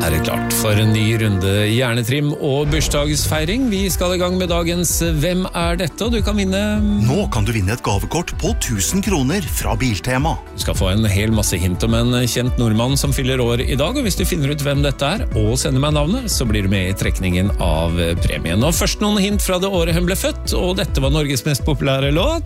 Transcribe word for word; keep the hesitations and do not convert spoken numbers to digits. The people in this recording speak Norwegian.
Er det klart for en ny runde hjernetrim og bursdagsfeiring? Vi skal i gang med dagens Hvem er dette? Og du kan vinne... Nå kan du vinne et gavekort på tusen kroner fra Biltema. Du skal få en hel masse hint om en kjent nordmann som fyller år i dag, og hvis du finner ut hvem dette er, og sender meg navnet, så blir du med i trekningen av premien. Og først noen hint fra det året hun ble født, og dette var Norges mest populære låt.